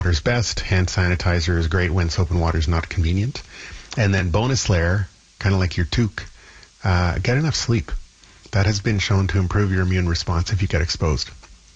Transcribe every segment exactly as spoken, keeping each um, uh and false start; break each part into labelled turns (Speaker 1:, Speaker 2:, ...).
Speaker 1: Water's best. Hand sanitizer is great when soap and water is not convenient. And then bonus layer, kind of like your toque, uh, get enough sleep. That has been shown to improve your immune response if you get exposed.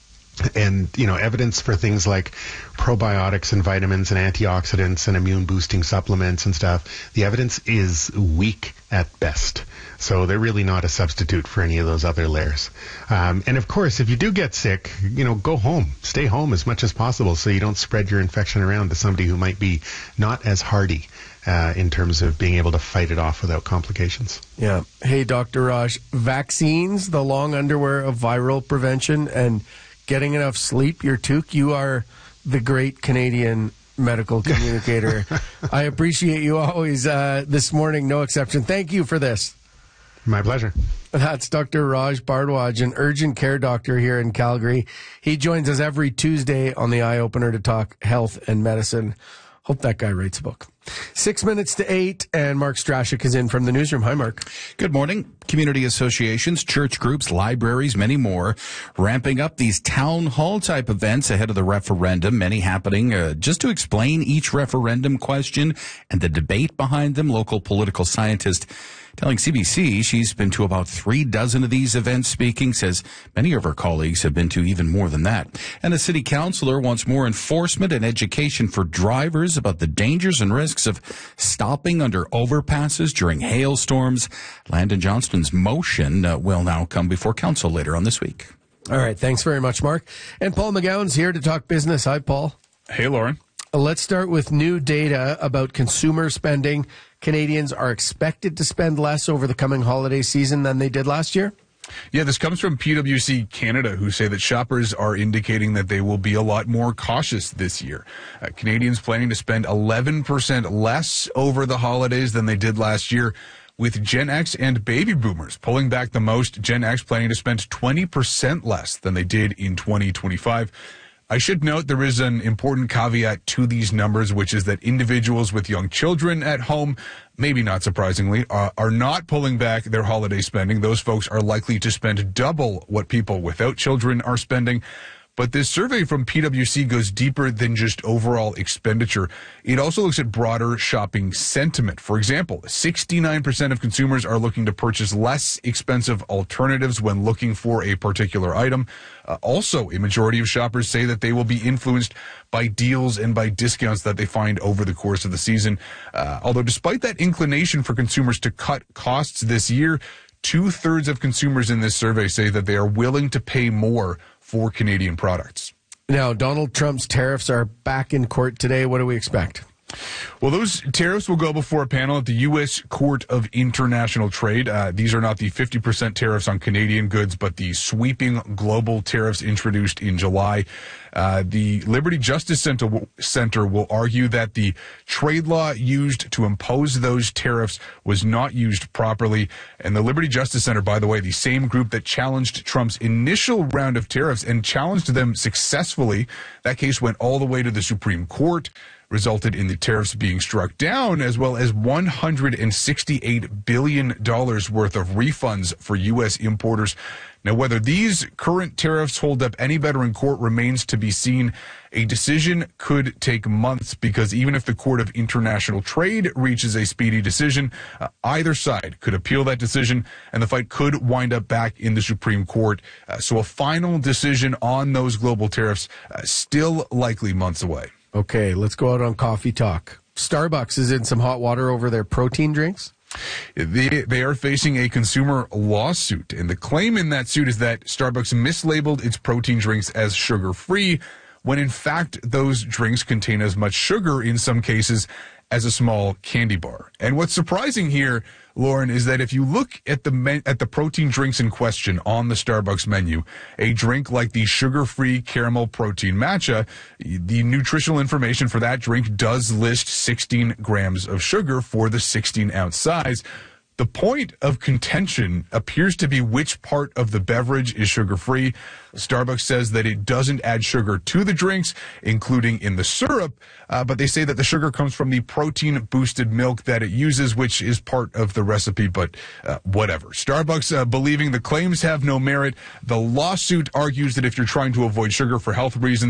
Speaker 1: And, you know, evidence for things like probiotics and vitamins and antioxidants and immune boosting supplements and stuff, the evidence is weak at best. So they're really not a substitute for any of those other layers. Um, and of course, if you do get sick, you know, go home. Stay home as much as possible so you don't spread your infection around to somebody who might be not as hardy uh, in terms of being able to fight it off without complications.
Speaker 2: Yeah. Hey, Doctor Raj, vaccines, the long underwear of viral prevention, and getting enough sleep, your toque, you are the great Canadian medical communicator. I appreciate you always uh, this morning, no exception. Thank you for this.
Speaker 1: My pleasure.
Speaker 2: That's Doctor Raj Bhardwaj, an urgent care doctor here in Calgary. He joins us every Tuesday on the Eye Opener to talk health and medicine. Hope that guy writes a book. Six minutes to eight, and Mark Strashik is in from the newsroom. Hi, Mark.
Speaker 3: Good morning. Community associations, church groups, libraries, many more, ramping up these town hall type events ahead of the referendum, many happening uh, just to explain each referendum question and the debate behind them. Local political scientist telling C B C she's been to about three dozen of these events speaking, says many of her colleagues have been to even more than that. And a city councillor wants more enforcement and education for drivers about the dangers and risks of stopping under overpasses during hailstorms. Landon Johnston's motion uh, will now come before council later on this week.
Speaker 2: All right, thanks very much, Mark. And Paul McGowan's here to talk business. Hi, Paul.
Speaker 4: Hey, Lauren.
Speaker 2: Let's start with new data about consumer spending. Canadians are expected to spend less over the coming holiday season than they did last year.
Speaker 4: Yeah, this comes from P W C Canada, who say that shoppers are indicating that they will be a lot more cautious this year. Uh, Canadians planning to spend eleven percent less over the holidays than they did last year, with Gen X and baby boomers pulling back the most. Gen X planning to spend twenty percent less than they did in twenty twenty-five. I should note there is an important caveat to these numbers, which is that individuals with young children at home, maybe not surprisingly, uh, are not pulling back their holiday spending. Those folks are likely to spend double what people without children are spending. But this survey from P W C goes deeper than just overall expenditure. It also looks at broader shopping sentiment. For example, sixty-nine percent of consumers are looking to purchase less expensive alternatives when looking for a particular item. Uh, also, a majority of shoppers say that they will be influenced by deals and by discounts that they find over the course of the season. Uh, although despite that inclination for consumers to cut costs this year, two-thirds of consumers in this survey say that they are willing to pay more for Canadian products.
Speaker 2: Now, Donald Trump's tariffs are back in court today. What do we expect?
Speaker 4: Well, those tariffs will go before a panel at the U S Court of International Trade. Uh, these are not the fifty percent tariffs on Canadian goods, but the sweeping global tariffs introduced in July. Uh, the Liberty Justice Center, Center will argue that the trade law used to impose those tariffs was not used properly. And the Liberty Justice Center, by the way, the same group that challenged Trump's initial round of tariffs and challenged them successfully. That case went all the way to the Supreme Court, resulted in the tariffs being struck down, as well as one hundred sixty-eight billion dollars worth of refunds for U S importers. Now, whether these current tariffs hold up any better in court remains to be seen. A decision could take months because even if the Court of International Trade reaches a speedy decision, uh, either side could appeal that decision, and the fight could wind up back in the Supreme Court. Uh, so a final decision on those global tariffs uh, still likely months away.
Speaker 2: Okay, let's go out on coffee talk. Starbucks is in some hot water over their protein drinks.
Speaker 4: They, they are facing a consumer lawsuit, and the claim in that suit is that Starbucks mislabeled its protein drinks as sugar-free, when in fact those drinks contain as much sugar in some cases as a small candy bar. And what's surprising here, Lauren, is that if you look at the men- at the protein drinks in question on the Starbucks menu, a drink like the sugar-free caramel protein matcha, the nutritional information for that drink does list sixteen grams of sugar for the sixteen ounce size. The point of contention appears to be which part of the beverage is sugar-free. Starbucks says that it doesn't add sugar to the drinks, including in the syrup, uh, but they say that the sugar comes from the protein-boosted milk that it uses, which is part of the recipe, but uh, whatever. Starbucks uh, believing the claims have no merit. The lawsuit argues that if you're trying to avoid sugar for health reasons,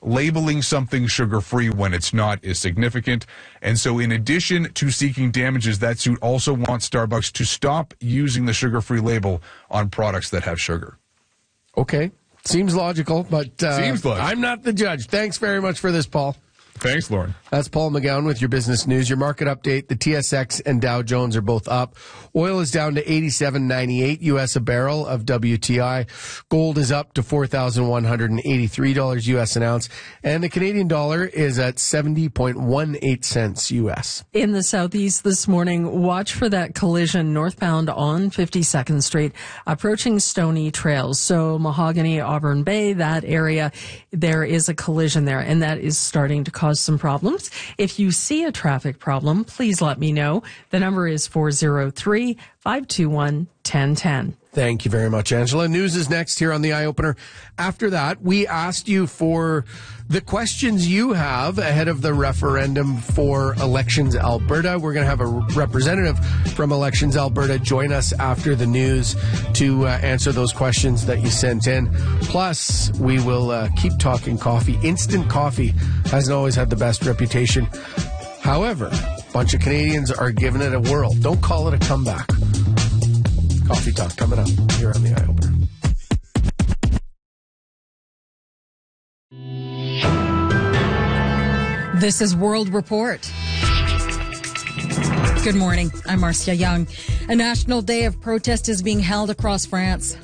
Speaker 4: labeling something sugar-free when it's not is significant. And so in addition to seeking damages, that suit also wants Starbucks to stop using the sugar-free label on products that have sugar.
Speaker 2: Okay. Seems logical, but uh,
Speaker 4: Seems logical.
Speaker 2: I'm not the judge. Thanks very much for this, Paul.
Speaker 4: Thanks, Lauren.
Speaker 2: That's Paul McGowan with your business news. Your market update, the T S X and Dow Jones are both up. Oil is down to eighty-seven ninety-eight U S a barrel of W T I. Gold is up to four thousand one hundred eighty-three dollars U S an ounce. And the Canadian dollar is at seventy point one eight cents U S.
Speaker 5: In the southeast this morning, watch for that collision northbound on fifty-second Street, approaching Stony Trails. So Mahogany, Auburn Bay, that area, there is a collision there, and that is starting to cause some problems. If you see a traffic problem, please let me know. The number is four oh three, five two one, one oh one oh.
Speaker 2: Thank you very much, Angela. News is next here on the Eye Opener. After that, we asked you for the questions you have ahead of the referendum for Elections Alberta. We're going to have a representative from Elections Alberta join us after the news to uh, answer those questions that you sent in. Plus, we will uh, keep talking coffee. Instant coffee hasn't always had the best reputation. However, a bunch of Canadians are giving it a whirl. Don't call it a comeback. Coffee Talk coming up here on the Eye Opener.
Speaker 6: This is World Report. Good morning. I'm Marcia Young. A national day of protest is being held across France.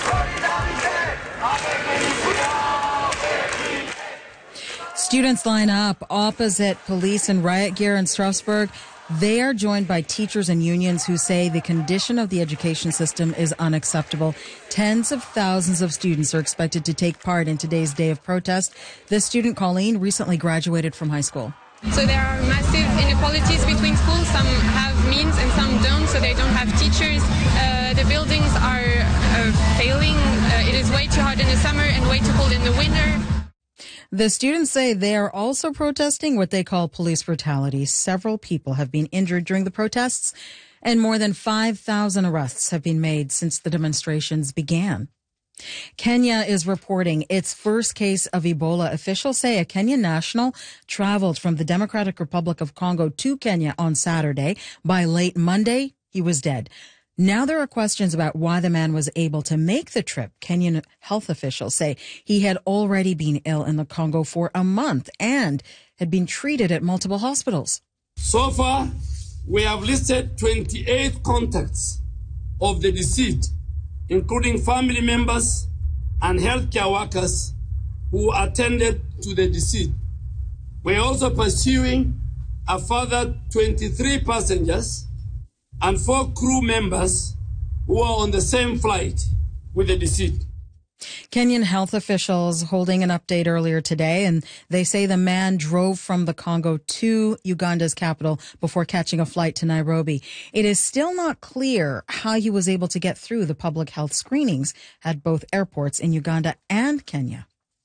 Speaker 6: Students line up opposite police in riot gear in Strasbourg. They are joined by teachers and unions who say the condition of the education system is unacceptable. Tens of thousands of students are expected to take part in today's day of protest. This student, Colleen, recently graduated from high school.
Speaker 7: So there are massive inequalities between schools. Some have means and some don't, so they don't have teachers. Uh, the buildings are uh, failing. Uh, it is way too hot in the summer and way too cold in the winter.
Speaker 6: The students say they are also protesting what they call police brutality. Several people have been injured during the protests, and more than five thousand arrests have been made since the demonstrations began. Kenya is reporting its first case of Ebola. Officials say a Kenyan national traveled from the Democratic Republic of Congo to Kenya on Saturday. By late Monday, he was dead. Now there are questions about why the man was able to make the trip. Kenyan health officials say he had already been ill in the Congo for a month and had been treated at multiple hospitals.
Speaker 8: So far, we have listed twenty-eight contacts of the deceased, including family members and healthcare workers who attended to the deceased. We're also pursuing a further twenty-three passengers and four crew members who are on the same flight with the deceased.
Speaker 6: Kenyan health officials holding an update earlier today, and they say the man drove from the Congo to Uganda's capital before catching a flight to Nairobi. It is still not clear how he was able to get through the public health screenings at both airports in Uganda and Kenya.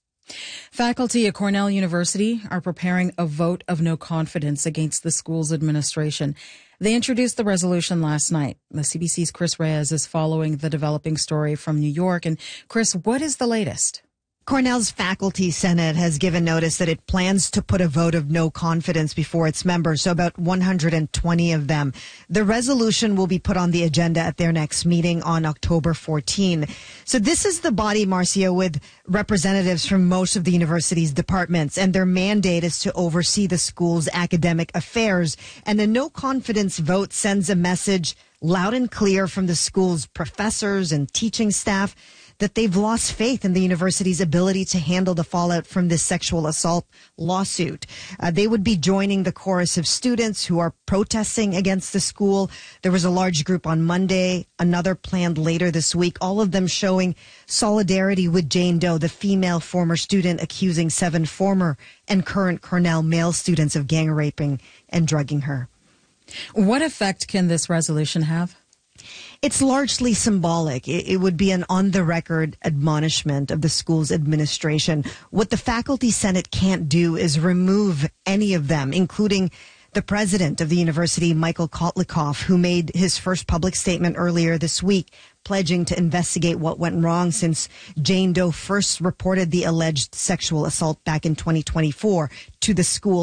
Speaker 6: Faculty at Cornell University are preparing a vote of no confidence against the school's administration. They introduced the resolution last night. The C B C's Chris Reyes is following the developing story from New York. And Chris, what is the latest?
Speaker 9: Cornell's Faculty Senate has given notice that it plans to put a vote of no confidence before its members, so about one hundred twenty of them. The resolution will be put on the agenda at their next meeting on October fourteenth. So this is the body, Marcia, with representatives from most of the university's departments, and their mandate is to oversee the school's academic affairs. And the no confidence vote sends a message loud and clear from the school's professors and teaching staff that they've lost faith in the university's ability to handle the fallout from this sexual assault lawsuit. Uh, they would be joining the chorus of students who are protesting against the school. There was a large group on Monday, another planned later this week, all of them showing solidarity with Jane Doe, the female former student accusing seven former and current Cornell male students of gang raping and drugging her.
Speaker 6: What effect can this resolution have?
Speaker 9: It's largely symbolic. It, it would be an on-the-record admonishment of the school's administration. What the Faculty Senate can't do is remove any of them, including the president of the university, Michael Kotlikoff, who made his first public statement earlier this week, pledging to investigate what went wrong since Jane Doe first reported the alleged sexual assault back in twenty twenty-four to the school.